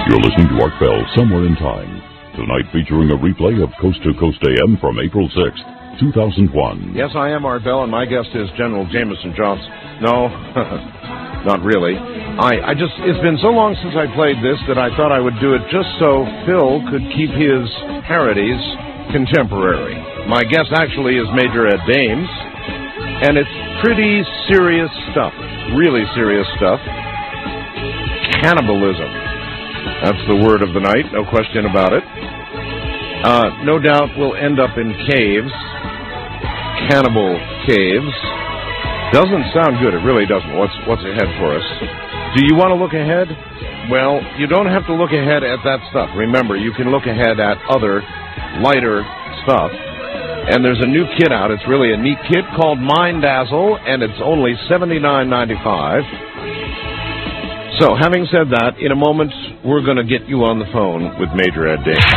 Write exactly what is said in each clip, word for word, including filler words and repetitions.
You're listening to Art Bell, Somewhere in Time. Tonight featuring a replay of Coast to Coast A M from April sixth, two thousand one. Yes, I am Art Bell, and my guest is General Jameson Johnson. No, not really. I, I just, it's been so long since I played this that I thought I would do it just so Phil could keep his parodies contemporary. My guest actually is Major Ed Dames, and it's pretty serious stuff, really serious stuff. Cannibalism. That's the word of the night, no question about it. Uh, no doubt we'll end up in caves, cannibal caves. Doesn't sound good, it really doesn't. What's, what's ahead for us? Do you want to look ahead? Well, you don't have to look ahead at that stuff. Remember, you can look ahead at other, lighter stuff. And there's a new kit out. It's really a neat kit called Mind Dazzle, and it's only seventy-nine ninety-five. So, having said that, in a moment, we're going to get you on the phone with Major Ed Dames.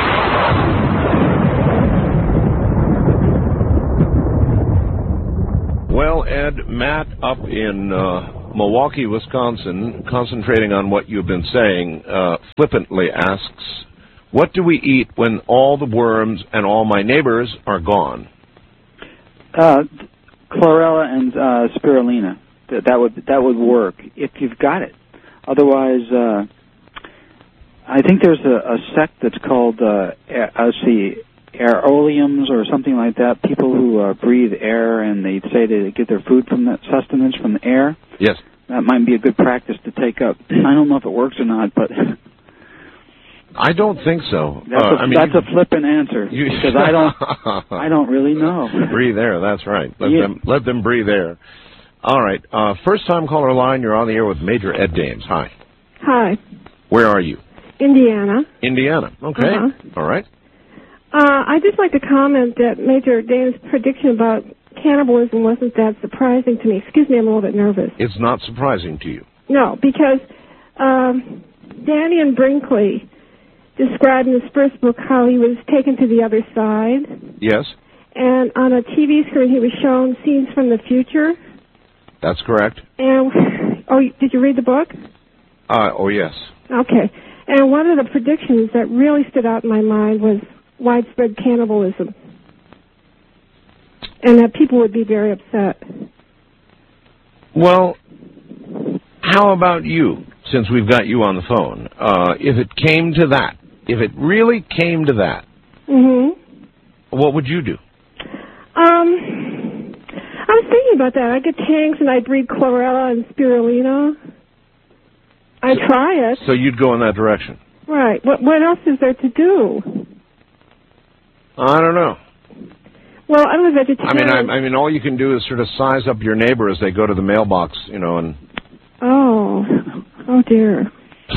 Well, Ed, Matt up in uh, Milwaukee, Wisconsin, concentrating on what you've been saying, uh, flippantly asks, what do we eat when all the worms and all my neighbors are gone? Uh, chlorella and uh, spirulina. That, that would that would work if you've got it. Otherwise, uh, I think there's a, a sect that's called, uh, let's see, aeroliums or something like that. People who uh, breathe air and they say they get their food from that sustenance from the air. Yes. That might be a good practice to take up. I don't know if it works or not, but I don't think so. That's, uh, a, I mean, that's a flippant answer you, because I don't, I don't really know. Breathe air. That's right. Let yeah. them let them breathe air. All right. Uh, first time caller line. You're on the air with Major Ed Dames. Hi. Hi. Where are you? Indiana. Indiana. Okay. Uh-huh. All right. Uh, I'd just like to comment that Major Dames' prediction about cannibalism wasn't that surprising to me. Excuse me, I'm a little bit nervous. It's not surprising to you. No, because um, Daniel Brinkley described in his first book how he was taken to the other side. Yes. And on a T V screen he was shown scenes from the future. That's correct. And, oh, did you read the book? Uh, oh, yes. Okay. And one of the predictions that really stood out in my mind was widespread cannibalism. And that people would be very upset. Well, how about you, since we've got you on the phone? Uh, if it came to that, if it really came to that, mm-hmm. what would you do? Um... I was thinking about that. I'd get tanks and I'd breed chlorella and spirulina. I'd so, try it. So you'd go in that direction? Right. What What else is there to do? I don't know. Well, I'm a vegetarian. I mean, I, I mean, all you can do is sort of size up your neighbor as they go to the mailbox, you know, and... Oh. Oh, dear.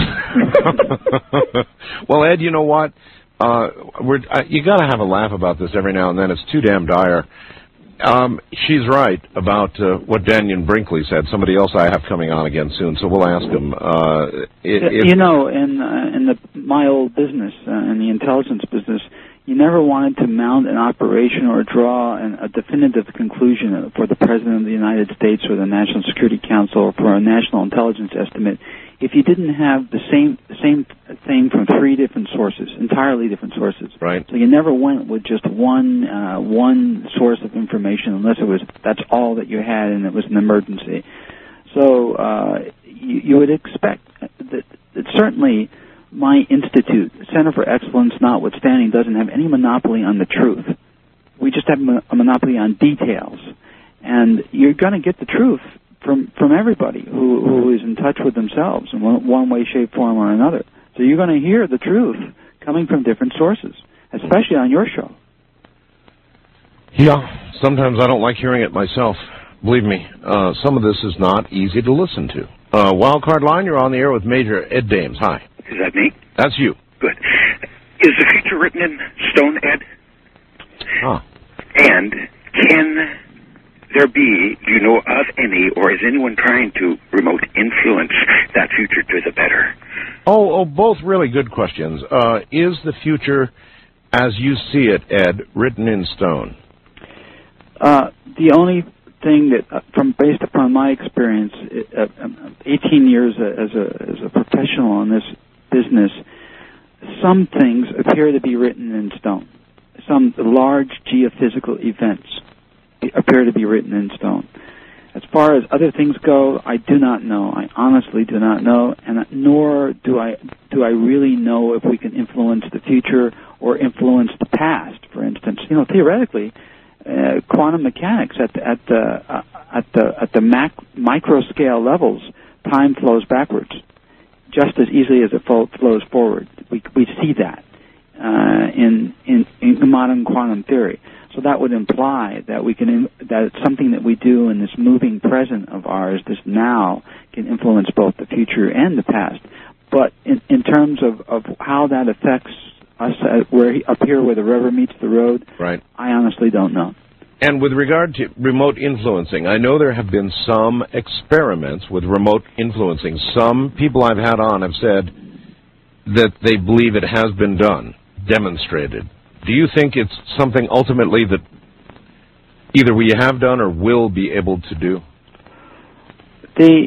Well, Ed, you know what? Uh, we're uh, you got to have a laugh about this every now and then. It's too damn dire. Um, she's right about uh, what Daniel Brinkley said. Somebody else I have coming on again soon, so we'll ask him. Uh, it, you know, in uh, in the my old business, uh, in the intelligence business, you never wanted to mount an operation or draw an, a definitive conclusion for the President of the United States or the National Security Council or for a national intelligence estimate if you didn't have the same same thing from three different sources, entirely different sources. Right. So you never went with just one uh, one source of information unless it was that's all that you had and it was an emergency. So uh, you, you would expect that, that certainly my institute, Center for Excellence notwithstanding, doesn't have any monopoly on the truth. We just have a monopoly on details. And you're going to get the truth from from everybody who, who is in touch with themselves in one, one way, shape, form, or another. So you're going to hear the truth coming from different sources, especially on your show. Yeah, sometimes I don't like hearing it myself. Believe me, uh, some of this is not easy to listen to. Uh, Wildcard Line, you're on the air with Major Ed Dames. Hi. Is that me? That's you. Good. Is the future written in stone, Ed? Huh. And can there be, do you know of any, or is anyone trying to remote influence that future to the better? Oh, oh both really good questions. Uh, is the future, as you see it, Ed, written in stone? Uh, the only thing that, uh, from based upon my experience, uh, eighteen years as a as a professional in this business, some things appear to be written in stone. Some large geophysical events appear to be written in stone. As far as other things go, I do not know. I honestly do not know, and nor do I do I really know if we can influence the future or influence the past. For instance, you know, theoretically, uh, quantum mechanics at the at the uh, at the at the mac, micro scale levels, time flows backwards just as easily as it flows forward. We we see that uh, in, in in modern quantum theory. So that would imply that we can that it's something that we do in this moving present of ours, this now, can influence both the future and the past. But in, in terms of, of how that affects us uh, where up here where the rubber meets the road, right. I honestly don't know. And with regard to remote influencing, I know there have been some experiments with remote influencing. Some people I've had on have said that they believe it has been done, demonstrated. Do you think it's something ultimately that either we have done or will be able to do? The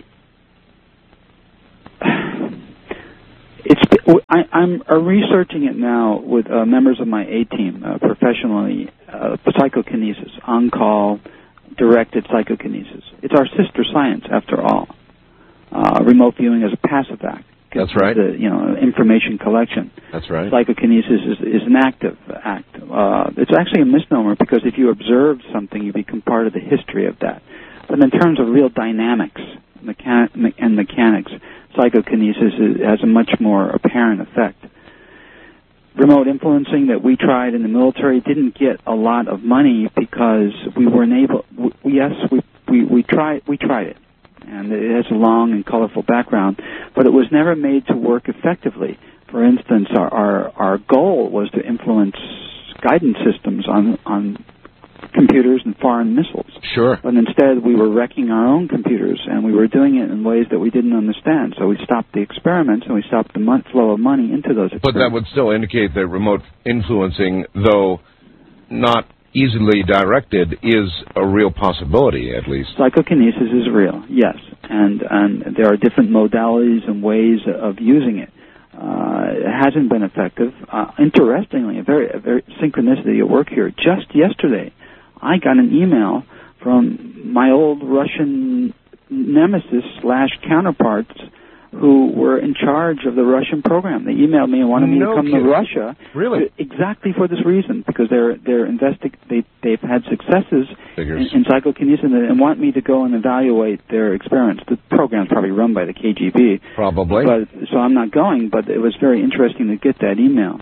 it's I, I'm uh, researching it now with uh, members of my A team uh, professionally. Uh, psychokinesis, on-call, directed psychokinesis. It's our sister science, after all. Uh, remote viewing as a passive act. That's right. The, you know, information collection. That's right. Psychokinesis is, is an active act. Uh, it's actually a misnomer because if you observe something, you become part of the history of that. But in terms of real dynamics mechan- me- and mechanics, psychokinesis is, has a much more apparent effect. Remote influencing that we tried in the military didn't get a lot of money because we weren't able. We, yes, we, we we tried we tried it, and it has a long and colorful background, but it was never made to work effectively. For instance, our our, our goal was to influence guidance systems on on computers and foreign missiles. Sure. But instead, we were wrecking our own computers, and we were doing it in ways that we didn't understand. So we stopped the experiments, and we stopped the mon- flow of money into those experiments. But that would still indicate that remote influencing, though not easily directed, is a real possibility, at least. Psychokinesis is real, yes. And, and there are different modalities and ways of using it. Uh, it hasn't been effective. Uh, interestingly, a very, a very synchronicity at work here. Just yesterday, I got an email from my old Russian nemesis slash counterparts who were in charge of the Russian program. They emailed me and wanted me no to come kidding. to Russia. Really? To, exactly for this reason, because they're they're investi- they they've had successes in, in psychokinesis and, and want me to go and evaluate their experiments. The program's probably run by the K G B. Probably. But so I'm not going. But it was very interesting to get that email.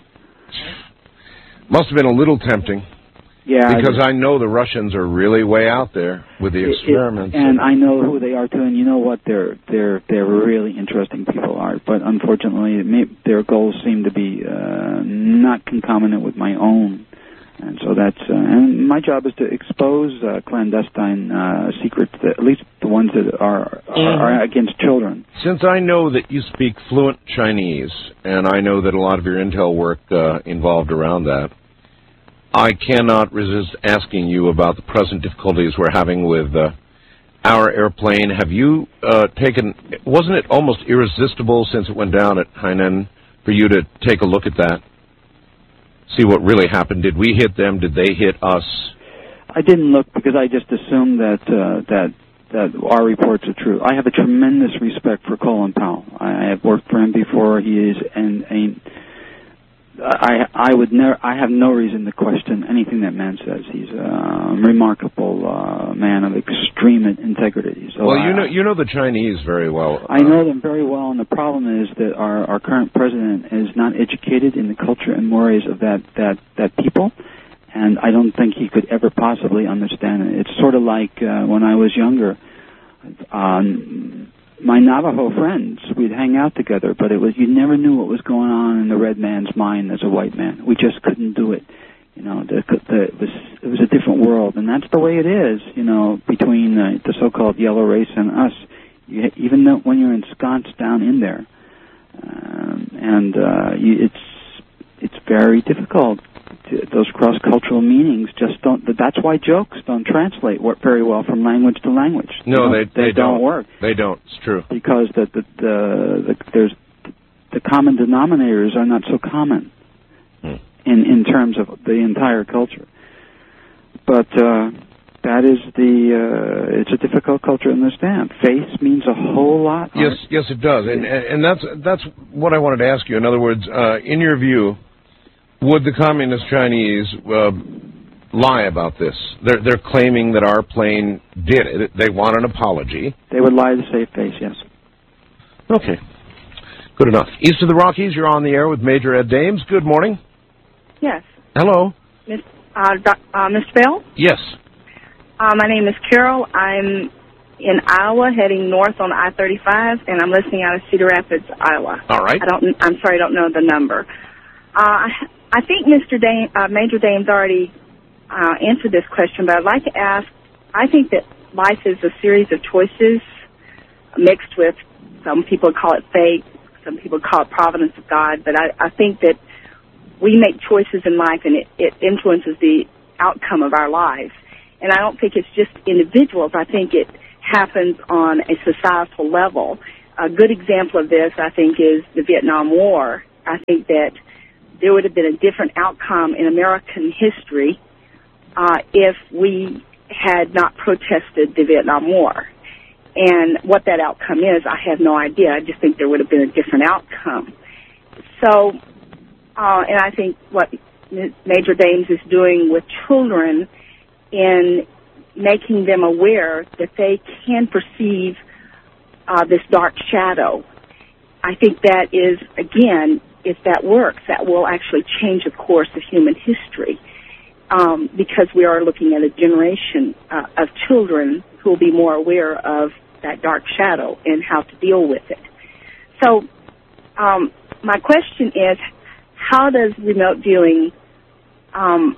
Must have been a little tempting. Yeah, because I know the Russians are really way out there with the experiments, it, it, and I know who they are too. And you know what? They're they're they're really interesting people, Art. But unfortunately, it may, their goals seem to be uh, not concomitant with my own, and so that's uh, and my job is to expose uh, clandestine uh, secrets, that, at least the ones that are, are are against children. Since I know that you speak fluent Chinese, and I know that a lot of your intel work uh, involved around that, I cannot resist asking you about the present difficulties we're having with uh, our airplane. Have you uh, taken, wasn't it almost irresistible since it went down at Hainan for you to take a look at that? See what really happened? Did we hit them? Did they hit us? I didn't look because I just assumed that uh, that that our reports are true. I have a tremendous respect for Colin Powell. I have worked for him before. He is an, an I I would never. I have no reason to question anything that man says. He's a remarkable uh, man of extreme integrity. So well, you I, know you know the Chinese very well. I know them very well, and the problem is that our, our current president is not educated in the culture and mores of that, that, that people, and I don't think he could ever possibly understand it. It's sort of like uh, when I was younger. Um, My Navajo friends, we'd hang out together, but it was you never knew what was going on in the red man's mind as a white man. We just couldn't do it. You know, the, the, it was it was a different world, and that's the way it is. You know, between uh, the so-called yellow race and us, you, even though when you're ensconced down in there, um, and uh, you, it's it's very difficult. Those cross-cultural meanings just don't. That's why jokes don't translate very well from language to language. No, they they, they, they don't, don't work. They don't. It's true Because the the, the, the there's the common denominators are not so common hmm. in, in terms of the entire culture. But uh, that is the, uh, it's a difficult culture to understand. Faith means a whole lot. Yes, yes, it does. And, and that's, that's what I wanted to ask you. In other words, uh, in your view, would the communist Chinese uh, lie about this? They're, they're claiming that our plane did it. They want an apology. They would lie to save face, yes. Okay. Good enough. East of the Rockies, you're on the air with Major Ed Dames. Good morning. Yes. Hello. Miss, uh, doc, uh, Mister Bell? Yes. Uh, my name is Carol. I'm in Iowa, heading north on I thirty-five, and I'm listening out of Cedar Rapids, Iowa. All right. I don't. I'm sorry, I don't know the number. Uh, I think Mister Dame, uh, Major Dames already uh, answered this question, but I'd like to ask. I think that life is a series of choices mixed with, some people call it fate, some people call it providence of God, but I, I think that we make choices in life, and it, it influences the outcome of our lives. And I don't think it's just individuals. I think it happens on a societal level. A good example of this, I think, is the Vietnam War. I think that there would have been a different outcome in American history uh, if we had not protested the Vietnam War. And what that outcome is, I have no idea. I just think there would have been a different outcome. So, uh, and I think what Major Dames is doing with children in making them aware that they can perceive uh, this dark shadow. I think that is, again, if that works, that will actually change the course of human history um, because we are looking at a generation uh, of children who will be more aware of that dark shadow and how to deal with it. So um, my question is, how does remote viewing um,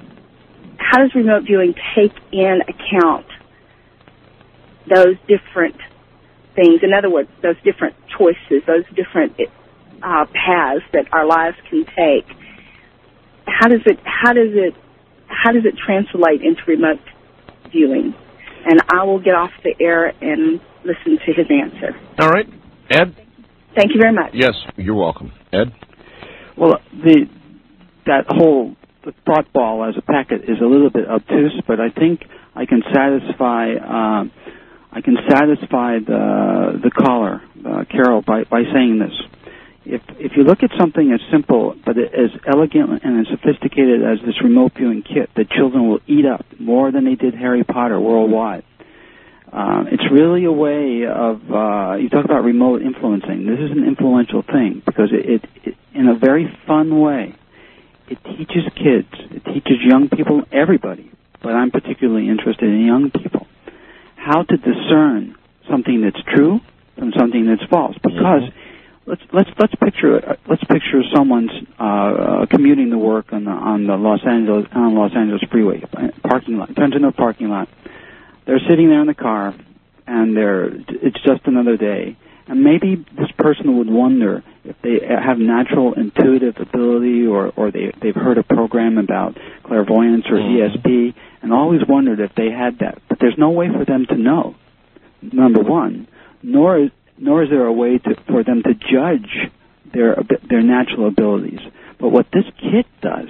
How does remote viewing take in account those different things? In other words, those different choices, those different uh, paths that our lives can take. How does it? How does it? How does it translate into remote viewing? And I will get off the air and listen to his answer. All right, Ed. Thank you very much. Yes, you're welcome, Ed. Well, the that whole the thought ball as a packet is a little bit obtuse, but I think I can satisfy uh, I can satisfy the the caller, uh, Carol, by, by saying this. If if you look at something as simple but as elegant and as sophisticated as this remote viewing kit that children will eat up more than they did Harry Potter worldwide, uh, it's really a way of, uh, you talk about remote influencing. This is an influential thing because it, it, it in a very fun way, it teaches kids, it teaches young people, everybody, but I'm particularly interested in young people, how to discern something that's true from something that's false. Because mm-hmm. let's let's let's picture let's picture someone's uh, commuting to work on the on the Los Angeles on Los Angeles freeway parking lot. Turns into a parking lot. They're sitting there in the car, and they're it's just another day. And maybe this person would wonder if they have natural intuitive ability, or, or they, they've heard a program about clairvoyance or E S P, and always wondered if they had that. But there's no way for them to know, number one, nor is, nor is there a way to, for them to judge their their natural abilities. But what this kit does,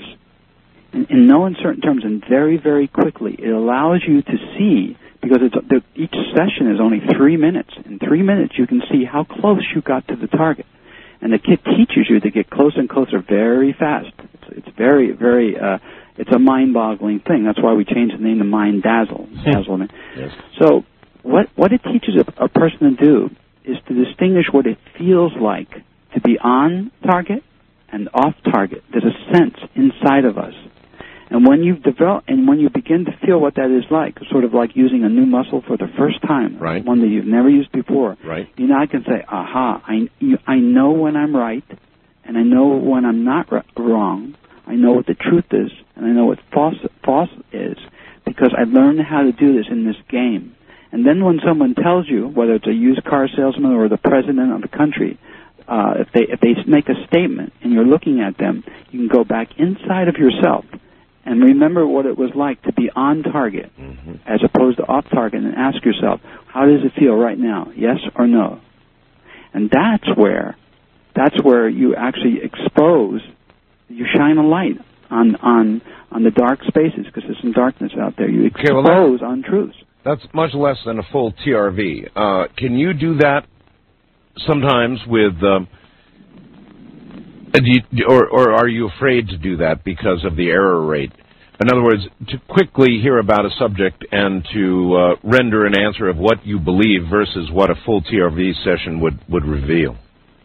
in, in no uncertain terms and very, very quickly, it allows you to see, because it's, the, each session is only three minutes. In three minutes, you can see how close you got to the target. And the kit teaches you to get closer and closer very fast. It's, it's very, very, uh, it's a mind-boggling thing. That's why we changed the name to Mind Dazzle. Dazzle. Yes. So what, what it teaches a, a person to do is to distinguish what it feels like to be on target and off target. There's a sense inside of us. And when you develop, and when you begin to feel what that is like, sort of like using a new muscle for the first time, right. one that you've never used before, right. you now can say, aha, I, you, I know when I'm right, and I know when I'm not r- wrong. I know what the truth is, and I know what false, false is, because I learned how to do this in this game. And then when someone tells you, whether it's a used car salesman or the president of the country, uh, if they if they make a statement and you're looking at them, you can go back inside of yourself and remember what it was like to be on target mm-hmm. as opposed to off target, and ask yourself, how does it feel right now, yes or no? And that's where that's where you actually expose, you shine a light on on on the dark spaces, because there's some darkness out there. You expose okay, well, untruths. That's much less than a full T R V. Uh, can you do that sometimes with, um, do you, or, or are you afraid to do that because of the error rate? In other words, to quickly hear about a subject and to uh, render an answer of what you believe versus what a full T R V session would, would reveal.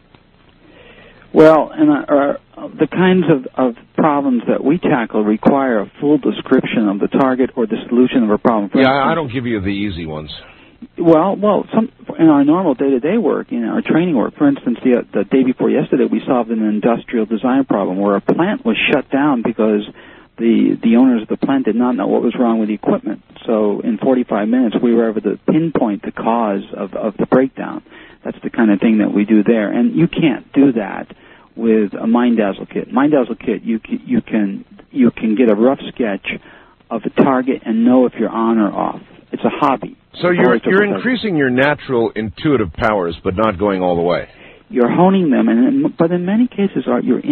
Well, and uh, uh, the kinds of, of problems that we tackle require a full description of the target or the solution of a problem. For yeah, instance, I don't give you the easy ones. Well, well, some in our normal day-to-day work, in our training work, for instance, the, the day before yesterday, we solved an industrial design problem where a plant was shut down because the the owners of the plant did not know what was wrong with the equipment. So in forty-five minutes, we were able to pinpoint the cause of, of the breakdown. That's the kind of thing that we do there. And you can't do that with a Mind-Dazzle kit. Mind-Dazzle kit, you can, you can you can get a rough sketch of a target and know if you're on or off. It's a hobby. So you're you're increasing your natural intuitive powers, but not going all the way. You're honing them, and but in many cases, you're